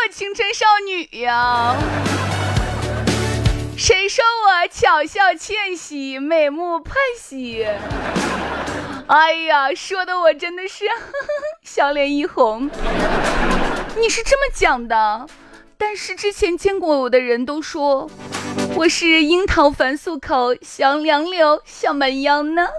青春少女呀？谁说我巧笑倩兮，美目盼兮？哎呀，说的我真的是笑脸一红。你是这么讲的，但是之前见过我的人都说我是樱桃反素口，香凉柳小蛮腰呢。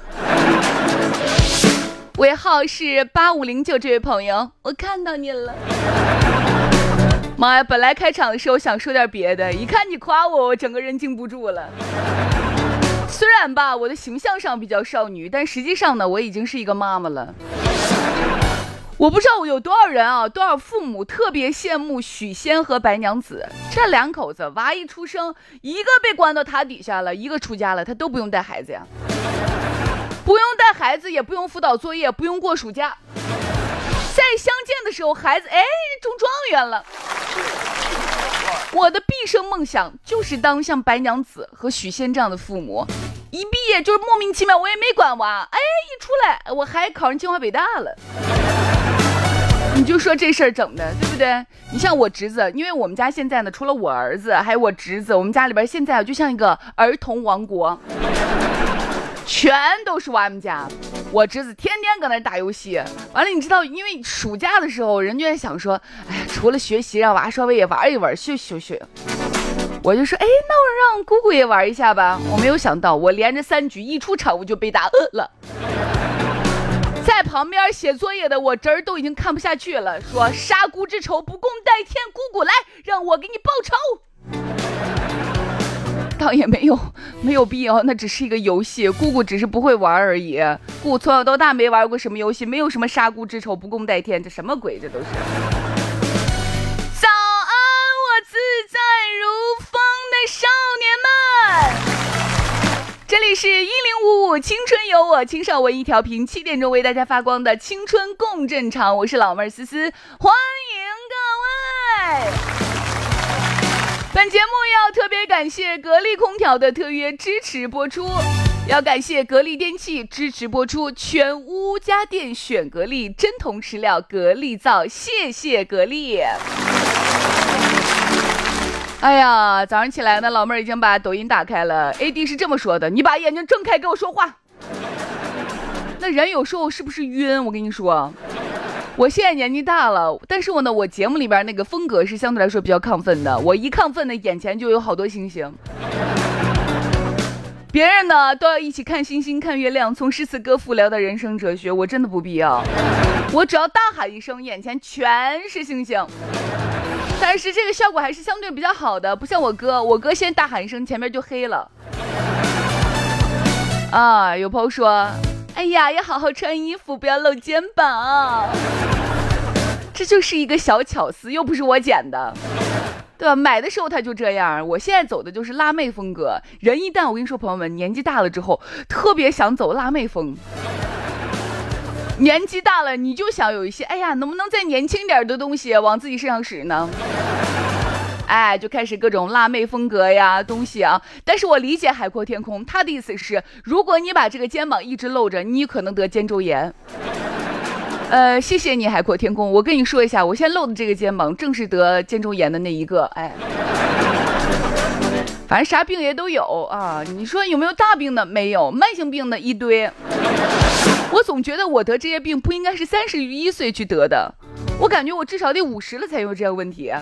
尾号是8509，这位朋友，我看到你了。妈呀，本来开场的时候想说点别的，一看你夸我，我整个人禁不住了。虽然吧，我的形象上比较少女，但实际上呢，我已经是一个妈妈了。我不知道我有多少人啊，多少父母特别羡慕许仙和白娘子这两口子，娃一出生，一个被关到塔底下了，一个出家了，他都不用带孩子呀，不用带孩子，也不用辅导作业，不用过暑假。在相见的时候，孩子中状元了。我的毕生梦想就是当像白娘子和许仙这样的父母，一毕业就是莫名其妙，我也没管娃，一出来我还考上清华北大了。你就说这事儿整的，对不对？你像我侄子，因为我们家现在呢，除了我儿子还有我侄子，我们家里边现在就像一个儿童王国，全都是娃们家。我侄子天天搁那打游戏，完了你知道，因为暑假的时候人就在想说，除了学习让娃稍微也玩一玩，学。我就说那我让姑姑也玩一下吧。我没有想到我连着3局一出场我就被打了。在旁边写作业的我侄儿都已经看不下去了，说杀姑之仇不共戴天，姑姑来让我给你报仇。倒也没有必要，那只是一个游戏，姑姑只是不会玩而已。姑姑从小到大没玩过什么游戏，没有什么杀姑之仇不共戴天，这什么鬼？这都是。早安，我自在如风的少年们，这里是1055青春有我，青少文艺调频7点钟为大家发光的青春共振场，我是老妹儿思思，欢迎各位。本节目要特别感谢格力空调的特约支持播出，要感谢格力电器支持播出，全屋家电选格力，真铜实料格力造，谢谢格力。哎呀，早上起来呢，老妹儿已经把抖音打开了。AD 是这么说的，你把眼睛睁开给我说话。那人有时候是不是晕？我跟你说，我现在年纪大了，但是我节目里边那个风格是相对来说比较亢奋的，我一亢奋呢，眼前就有好多星星。别人呢都要一起看星星看月亮，从诗词歌赋聊到人生哲学，我真的不必要，我只要大喊一声，眼前全是星星。但是这个效果还是相对比较好的，不像我哥先大喊一声，前面就黑了。啊，有朋友说，哎呀，要好好穿衣服，不要露肩膀。这就是一个小巧思，又不是我剪的，对吧？买的时候它就这样。我现在走的就是辣妹风格。人一旦我跟你说，朋友们，年纪大了之后，特别想走辣妹风。年纪大了，你就想有一些，能不能再年轻点的东西往自己身上使呢？就开始各种辣妹风格呀东西啊。但是我理解海阔天空，他的意思是，如果你把这个肩膀一直露着，你可能得肩周炎。谢谢你海阔天空，我跟你说一下，我现在露的这个肩膀正是得肩周炎的那一个。反正啥病也都有啊。你说有没有大病的？没有。慢性病的一堆。我总觉得我得这些病不应该是31岁去得的，我感觉我至少得50了才有这个问题。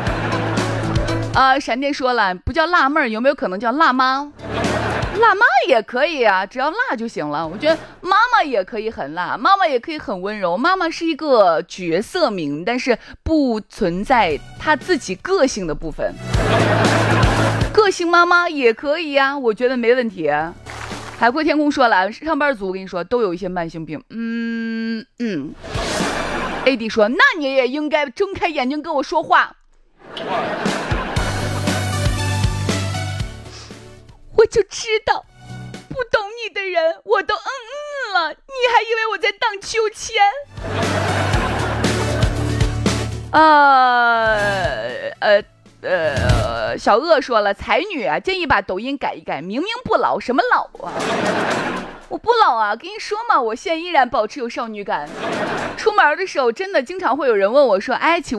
闪电说了，不叫辣妹儿，有没有可能叫辣妈？辣妈也可以啊，只要辣就行了。我觉得妈妈也可以很辣，妈妈也可以很温柔。妈妈是一个角色名，但是不存在她自己个性的部分。个性妈妈也可以啊，我觉得没问题。海阔天空说了，上班族我跟你说都有一些慢性病。AD 说，那你也应该睁开眼睛跟我说话。我就知道，不懂你的人我都了，你还以为我在荡秋千？小鳄说了，才女啊，建议把抖音改一改，明明不老，什么老啊？我不老啊，跟你说嘛，我现在依然保持有少女感。出门的时候真的经常会有人问我说，请